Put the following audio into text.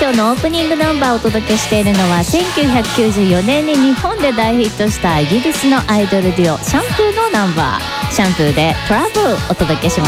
今日のオープニングナンバーをお届けしているのは1994年に日本で大ヒットしたイギリスのアイドルデュオシャンプーのナンバー、シャンプーでトラブルお届けします。